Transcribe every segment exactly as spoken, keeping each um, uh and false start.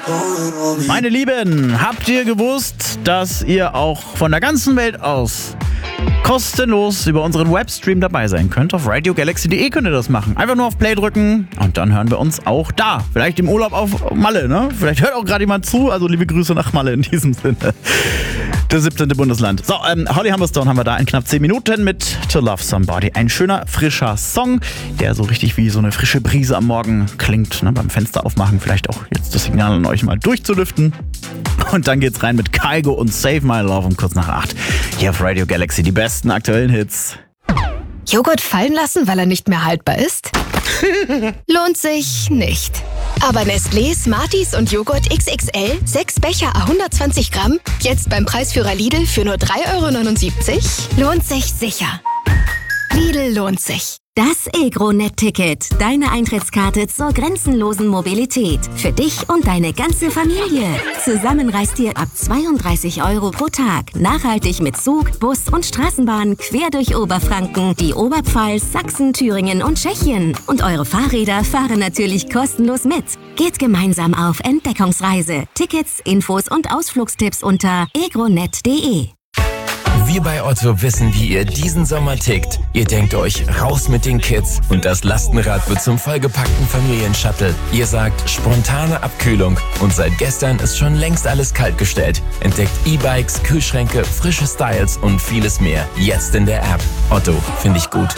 Meine Lieben, habt ihr gewusst, dass ihr auch von der ganzen Welt aus kostenlos über unseren Webstream dabei sein könnt? Auf radio galaxy punkt de könnt ihr das machen. Einfach nur auf Play drücken und dann hören wir uns auch da. Vielleicht im Urlaub auf Malle, ne? Vielleicht hört auch gerade jemand zu. Also liebe Grüße nach Malle in diesem Sinne. Das siebzehnte Bundesland. So, ähm, Holly Humberstone haben wir da in knapp zehn Minuten mit To Love Somebody. Ein schöner, frischer Song, der so richtig wie so eine frische Brise am Morgen klingt. Ne? Beim Fenster aufmachen, vielleicht auch jetzt das Signal an euch mal durchzulüften. Und dann geht's rein mit Kygo und Save My Love um kurz nach acht. Hier auf Radio Galaxy, die besten aktuellen Hits. Joghurt fallen lassen, weil er nicht mehr haltbar ist? Lohnt sich nicht. Aber Nestlé, Smarties und Joghurt X X L, sechs Becher à hundertzwanzig Gramm, jetzt beim Preisführer Lidl für nur drei Euro neunundsiebzig? Lohnt sich sicher. Lidl lohnt sich. Das EgroNet-Ticket, deine Eintrittskarte zur grenzenlosen Mobilität. Für dich und deine ganze Familie. Zusammen reist ihr ab zweiunddreißig Euro pro Tag. Nachhaltig mit Zug, Bus und Straßenbahn quer durch Oberfranken, die Oberpfalz, Sachsen, Thüringen und Tschechien. Und eure Fahrräder fahren natürlich kostenlos mit. Geht gemeinsam auf Entdeckungsreise. Tickets, Infos und Ausflugstipps unter egronet punkt de. Wir bei Otto wissen, wie ihr diesen Sommer tickt. Ihr denkt euch, raus mit den Kids und das Lastenrad wird zum vollgepackten Familienshuttle. Ihr sagt, spontane Abkühlung und seit gestern ist schon längst alles kaltgestellt. Entdeckt E-Bikes, Kühlschränke, frische Styles und vieles mehr. Jetzt in der App. Otto, finde ich gut.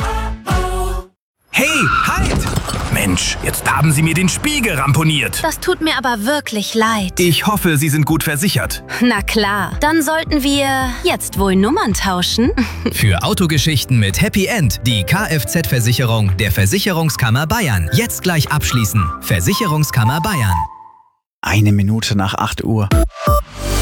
Hey, halt! Mensch, jetzt haben Sie mir den Spiegel ramponiert. Das tut mir aber wirklich leid. Ich hoffe, Sie sind gut versichert. Na klar, dann sollten wir jetzt wohl Nummern tauschen. Für Autogeschichten mit Happy End die Kfz-Versicherung der Versicherungskammer Bayern. Jetzt gleich abschließen. Versicherungskammer Bayern. Eine Minute nach acht Uhr.